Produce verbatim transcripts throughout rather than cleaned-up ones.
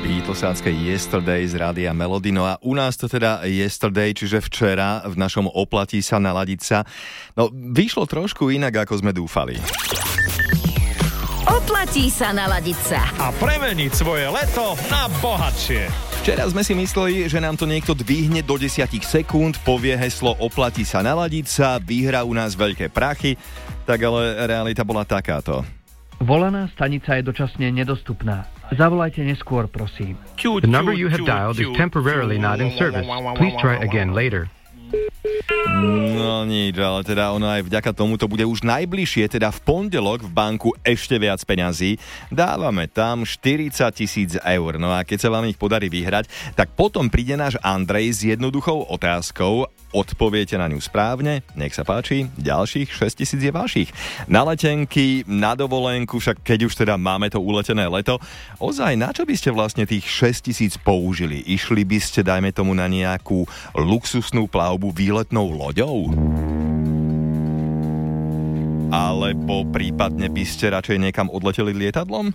Beatlesácké Yesterday z rádia Melody. No a u nás to teda Yesterday, čiže včera v našom Oplatí sa naladiť sa. No, vyšlo trošku inak, ako sme dúfali. Oplatí sa naladiť sa. A premeniť svoje leto na bohatšie. Včera sme si mysleli, že nám to niekto dvihne do desať sekúnd, povie heslo Oplatí sa naladiť sa, vyhrá u nás veľké prachy, tak ale realita bola takáto. Volaná stanica je dočasne nedostupná. Zavolajte neskôr, prosím. The number you have dialed is temporarily not in service. Please try again later. No nič, ale teda ono aj vďaka tomu to bude už najbližšie, teda v pondelok v banku ešte viac peňazí. Dávame tam štyridsať tisíc eur. No a keď sa vám ich podarí vyhrať, tak potom príde náš Andrej s jednoduchou otázkou. Odpoviete na ňu správne, nech sa páči, ďalších šesť tisíc je vašich. Na letenky, na dovolenku, však keď už teda máme to uletené leto, ozaj, na čo by ste vlastne tých šesť tisíc použili? Išli by ste, dajme tomu, na nejakú luxusnú plavbu výletnou loďou? Alebo prípadne by ste radšej niekam odleteli lietadlom?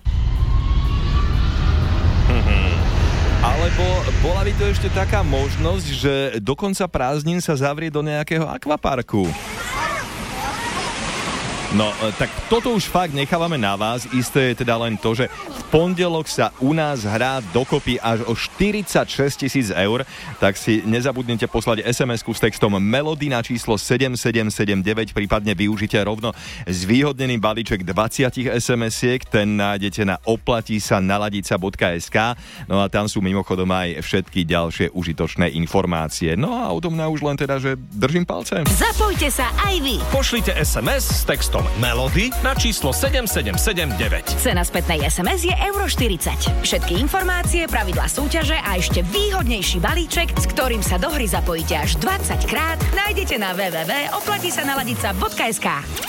Alebo bola by to ešte taká možnosť, že do konca prázdnin sa zavrie do nejakého akvaparku. No, tak toto už fakt nechávame na vás. Isté je teda len to, že v pondelok sa u nás hrá dokopy až o štyridsaťšesť tisíc eur, tak si nezabudnite poslať es em esku s textom Melody na číslo sedem sedem sedem deväť, prípadne využite rovno zvýhodnený balíček dvadsať es em esiek, ten nájdete na oplatí sa naladiť sa bodka es ká, no a tam sú mimochodom aj všetky ďalšie užitočné informácie. No a odo mňa už len teda, že držím palce. Zapojte sa aj vy. Pošlite es em es s textom Melody na číslo sedem sedem sedem deväť. Cena spätnej es em es je euro štyridsať. Všetky informácie, pravidlá súťaže a ešte výhodnejší balíček, s ktorým sa do hry zapojíte až dvadsať krát, nájdete na w w w bodka oplatí sa naladiť sa bodka es ká.